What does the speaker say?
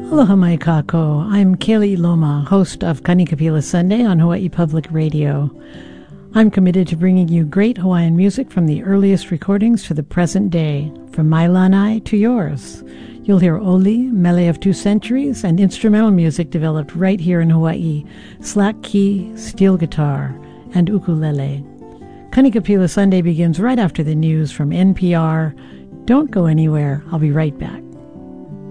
Aloha mai kako. I'm Kaylee Loma, host of Kanikapila Sunday on Hawaii Public Radio. I'm committed to bringing you great Hawaiian music from the earliest recordings to the present day, from my lanai to yours. You'll hear oli, mele of 2 centuries, and instrumental music developed right here in Hawaii, slack key, steel guitar, and ukulele. Kanikapila Sunday begins right after the news from NPR. Don't go anywhere. I'll be right back.